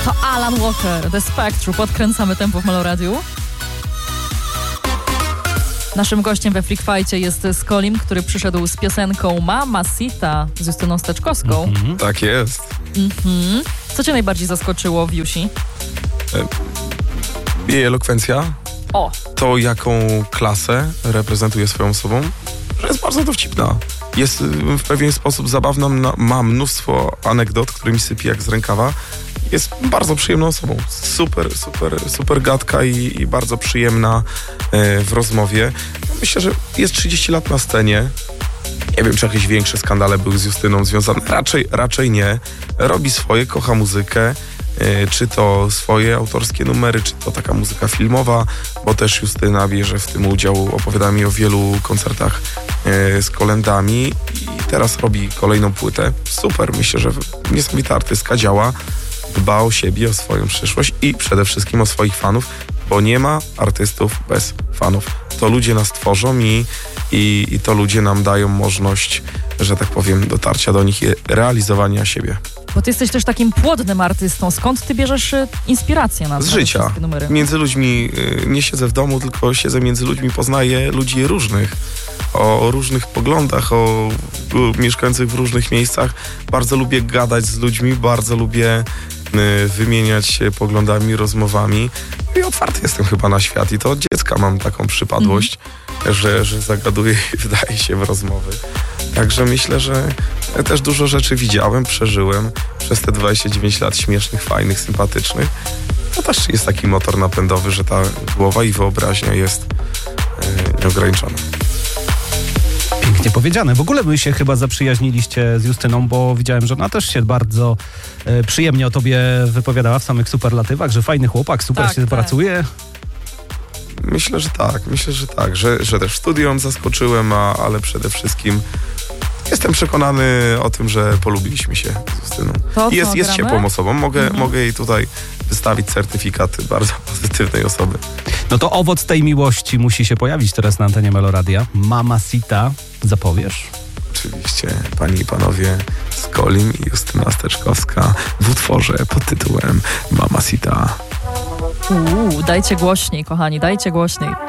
To Alan Walker, The Spectrum. Podkręcamy tempo w Meloradiu. Naszym gościem we Freak Fight'cie jest Skolim, który przyszedł z piosenką Mamacita z Justyną Steczkowską. Tak jest. Co cię najbardziej zaskoczyło w Jusi? Jej elokwencja. O! To, jaką klasę reprezentuje swoją osobą, że jest bardzo dowcipna. Jest w pewien sposób zabawna, ma mnóstwo anegdot, którymi sypie jak z rękawa. Jest bardzo przyjemną osobą. Super gadka i bardzo przyjemna w rozmowie. Myślę, że jest 30 lat na scenie. Nie wiem, czy jakieś większe skandale były z Justyną związane. Raczej nie. Robi swoje, kocha muzykę. Czy to swoje autorskie numery, czy to taka muzyka filmowa, bo też Justyna bierze w tym udział. Opowiada mi o wielu koncertach z kolędami i teraz robi kolejną płytę. Super, myślę, że niesamowita artystka, działa, dba o siebie, o swoją przyszłość i przede wszystkim o swoich fanów, bo nie ma artystów bez fanów. To ludzie nas tworzą i to ludzie nam dają możliwość, że tak powiem, dotarcia do nich i realizowania siebie. Bo ty jesteś też takim płodnym artystą. Skąd ty bierzesz inspirację na z życia. Numery? Między ludźmi, nie siedzę w domu, tylko siedzę między ludźmi, poznaję ludzi różnych, o różnych poglądach, o mieszkających w różnych miejscach. Bardzo lubię gadać z ludźmi, bardzo lubię wymieniać się poglądami, rozmowami i otwarty jestem chyba na świat i to od dziecka mam taką przypadłość, że zagaduję i wdaję się w rozmowy. Także myślę, że też dużo rzeczy widziałem, przeżyłem przez te 29 lat śmiesznych, fajnych, sympatycznych. To też jest taki motor napędowy, że ta głowa i wyobraźnia jest nieograniczona. Pięknie powiedziane. W ogóle wy się chyba zaprzyjaźniliście z Justyną, bo widziałem, że ona też się bardzo przyjemnie o tobie wypowiadała w samych superlatywach, że fajny chłopak, super się pracuje. Myślę, że tak, że też studium zaskoczyłem, ale przede wszystkim jestem przekonany o tym, że polubiliśmy się z Justyną. Jest ciepłą osobą, mogę jej tutaj wystawić certyfikat bardzo pozytywnej osoby. No to owoc tej miłości musi się pojawić teraz na antenie Meloradia. Mamacita, zapowiesz? Oczywiście, panie i panowie, Skolim i Justyna Steczkowska w utworze pod tytułem Mamacita. Dajcie głośniej, kochani, dajcie głośniej.